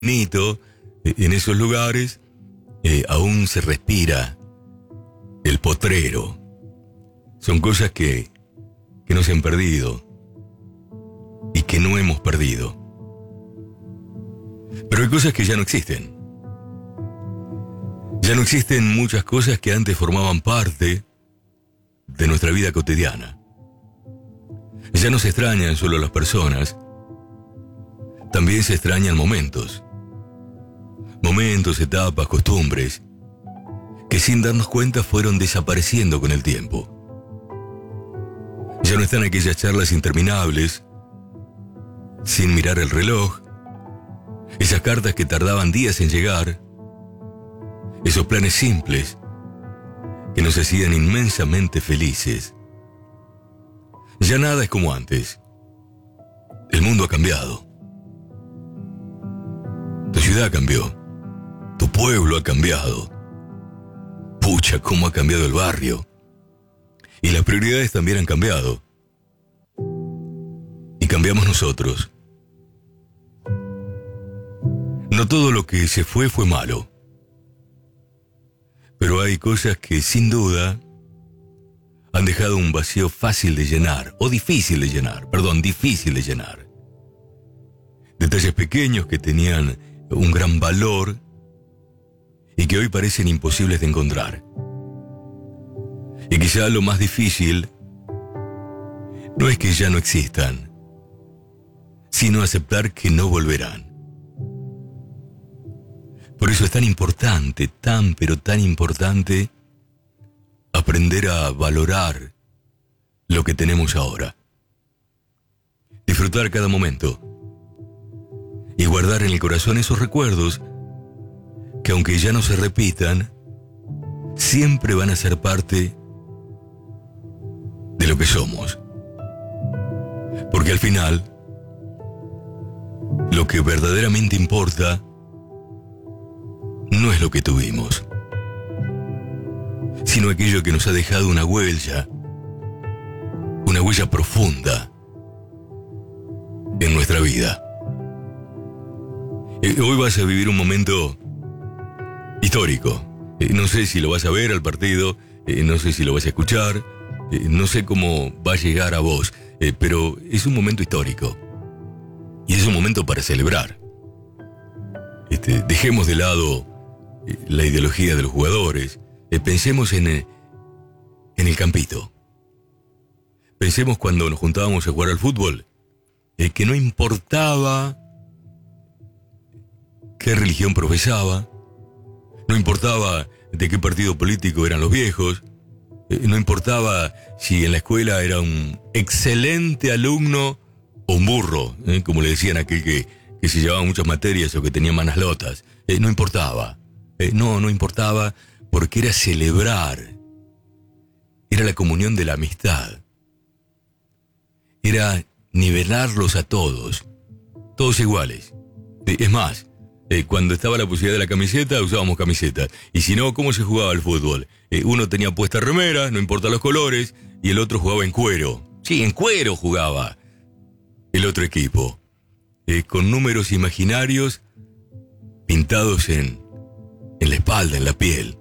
Nito, en esos lugares aún se respira el potrero. Son cosas que no se han perdido y que no hemos perdido. Pero hay cosas que ya no existen. Ya no existen muchas cosas que antes formaban parte de nuestra vida cotidiana. Ya no se extrañan solo las personas, también se extrañan momentos. Momentos, etapas, costumbres, que sin darnos cuenta fueron desapareciendo con el tiempo. Ya no están aquellas charlas interminables, sin mirar el reloj, esas cartas que tardaban días en llegar, esos planes simples que nos hacían inmensamente felices. Ya nada es como antes. El mundo ha cambiado. Tu ciudad cambió. Tu pueblo ha cambiado. Pucha, cómo ha cambiado el barrio. Y las prioridades también han cambiado. Y cambiamos nosotros. No todo lo que se fue fue malo. Pero hay cosas que sin duda han dejado un vacío fácil de llenar, o difícil de llenar. Detalles pequeños que tenían un gran valor y que hoy parecen imposibles de encontrar. Y quizá lo más difícil no es que ya no existan, sino aceptar que no volverán. Por eso es tan importante, pero tan importante, aprender a valorar lo que tenemos ahora. Disfrutar cada momento. Y guardar en el corazón esos recuerdos que, aunque ya no se repitan, siempre van a ser parte de lo que somos. Porque al final, lo que verdaderamente importa no es lo que tuvimos, sino aquello que nos ha dejado una huella profunda en nuestra vida. Hoy vas a vivir un momento histórico. No sé si lo vas a ver al partido, no sé si lo vas a escuchar, no sé cómo va a llegar a vos, pero es un momento histórico. Y es un momento para celebrar. Dejemos de lado la ideología de los jugadores. Pensemos en el campito. Pensemos cuando nos juntábamos a jugar al fútbol, que no importaba qué religión profesaba, no importaba de qué partido político eran los viejos, no importaba si en la escuela era un excelente alumno o un burro, como le decían a aquel que se llevaba muchas materias o que tenía malas notas. No importaba. No importaba, porque era celebrar. Era la comunión de la amistad. Era nivelarlos a todos iguales. Es más, cuando estaba la posibilidad de la camiseta, usábamos camiseta. Y si no, ¿cómo se jugaba al fútbol? Uno tenía puesta remera, no importa los colores, y el otro jugaba en cuero. Sí, en cuero jugaba el otro equipo. Con números imaginarios pintados en la espalda, en la piel.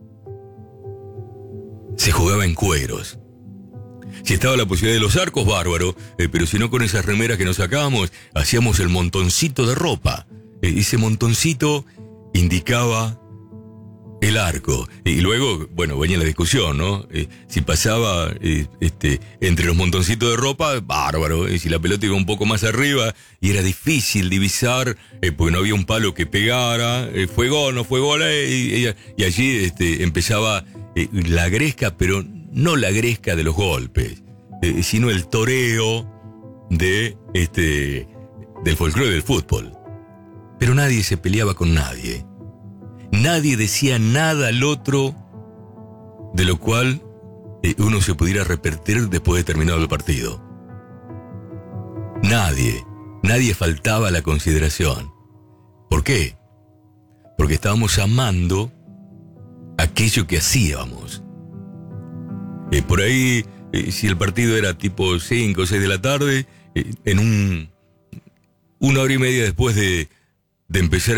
Se jugaba en cueros. Si estaba la posibilidad de los arcos, bárbaro, pero si no, con esas remeras que nos sacábamos, hacíamos el montoncito de ropa. Ese montoncito indicaba el arco. Y luego, bueno, venía la discusión, ¿no? Si pasaba entre los montoncitos de ropa, bárbaro. Si la pelota iba un poco más arriba y era difícil divisar, porque no había un palo que pegara, fue gol, no fue gol, y allí empezaba la gresca, pero no la gresca de los golpes, sino el toreo del folclore del fútbol. Pero nadie se peleaba con nadie. Nadie decía nada al otro de lo cual uno se pudiera arrepentir después de terminado el partido. Nadie faltaba a la consideración. ¿Por qué? Porque estábamos amando aquello que hacíamos. Por ahí, si el partido era tipo 5 o 6 de la tarde, en una hora y media después de de empezar